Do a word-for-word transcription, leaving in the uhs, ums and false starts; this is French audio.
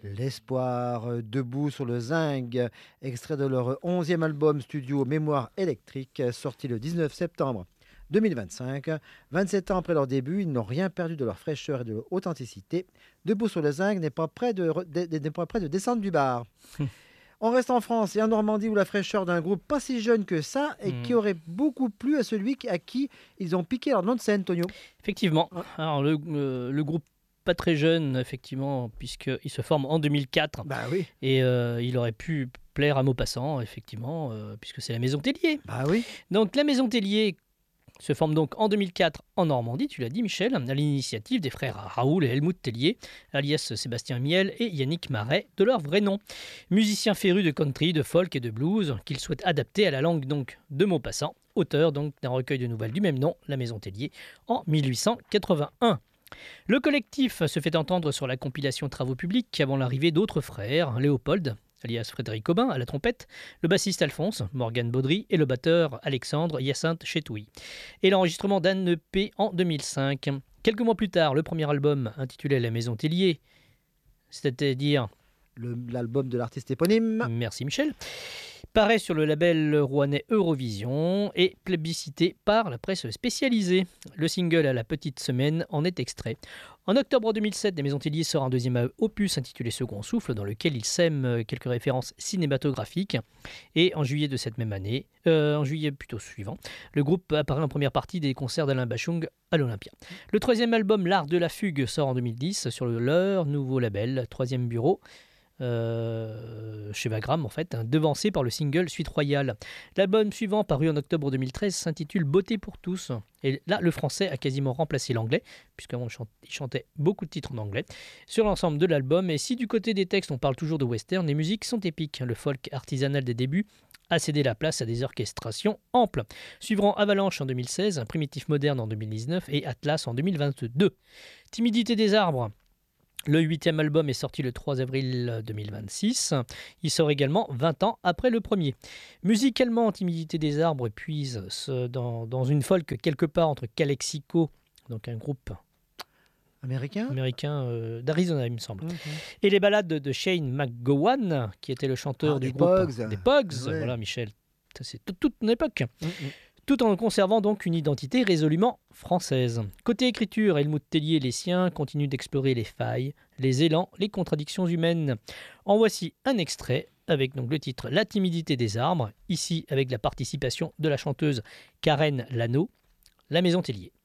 L'espoir, euh, debout sur le zinc, extrait de leur onzième album studio Mémoire électrique, sorti le dix-neuf septembre deux mille vingt-cinq. vingt-sept ans après leur début, ils n'ont rien perdu de leur fraîcheur et de leur authenticité. Debout sur le zinc n'est pas prêt de, re- de- de- n'est pas prêt de descendre du bar. On reste en France et en Normandie où la fraîcheur d'un groupe pas si jeune que ça et qui Hmm. aurait beaucoup plu à celui qui- à qui ils ont piqué leur nom de scène, Tonio. Effectivement. Ouais. Alors, le, euh, le groupe pas très jeune, effectivement, puisqu'il se forme en deux mille quatre. Bah oui. Et euh, il aurait pu plaire à Maupassant, effectivement, euh, puisque c'est la Maison Tellier. Bah oui. Donc la Maison Tellier se forme donc en deux mille quatre en Normandie, tu l'as dit Michel, à l'initiative des frères Raoul et Helmut Tellier, alias Sébastien Miel et Yannick Marais, de leur vrai nom. Musiciens férus de country, de folk et de blues, qu'ils souhaitent adapter à la langue donc de Maupassant, auteur donc d'un recueil de nouvelles du même nom, La Maison Tellier, en mille huit cent quatre-vingt-un. Le collectif se fait entendre sur la compilation Travaux publics avant l'arrivée d'autres frères, Léopold, alias Frédéric Aubin, à la trompette, le bassiste Alphonse, Morgane Baudry et le batteur Alexandre Hyacinthe Chetouille. Et l'enregistrement d'Anne E P en deux mille cinq. Quelques mois plus tard, le premier album intitulé La Maison Tellier, c'est-à-dire Le- L'album de l'artiste éponyme. Merci Michel, paraît sur le label rouennais Eurovision et plébiscité par la presse spécialisée. Le single à la petite semaine en est extrait. En octobre deux mille sept, Les Maisons Tellier sort un deuxième opus intitulé Second Souffle, dans lequel il sème quelques références cinématographiques. Et en juillet de cette même année, euh, en juillet plutôt suivant, le groupe apparaît en première partie des concerts d'Alain Bachung à l'Olympia. Le troisième album, L'Art de la Fugue, sort en deux mille dix sur le, leur nouveau label, Troisième Bureau, Euh, chez Vagram en fait, hein, devancé par le single Suite Royale. L'album suivant, paru en octobre deux mille treize, s'intitule Beauté pour tous. Et là, le français a quasiment remplacé l'anglais, puisqu'avant il chantait beaucoup de titres en anglais, sur l'ensemble de l'album. Et si du côté des textes on parle toujours de western, les musiques sont épiques. Le folk artisanal des débuts a cédé la place à des orchestrations amples. Suivront Avalanche en deux mille seize, un Primitif moderne en deux mille dix-neuf et Atlas en deux mille vingt-deux. Timidité des arbres. Le huitième album est sorti le trois avril deux mille vingt-six. Il sort également vingt ans après le premier. Musicalement, Timidité des arbres puise ce- dans, dans une folk quelque part entre Calexico, donc un groupe Américain. américain euh, d'Arizona, il me semble, Mhm. et les ballades de, de Shane McGowan, qui était le chanteur Ah, du des groupe Pogues. des Pogues. Ouais. Voilà, Michel, ça, c'est toute, toute une époque. Mhm. Tout en conservant donc une identité résolument française. Côté écriture, Helmut Tellier et les siens continuent d'explorer les failles, les élans, les contradictions humaines. En voici un extrait avec donc le titre La timidité des arbres, ici avec la participation de la chanteuse Karen Lano, La Maison Tellier.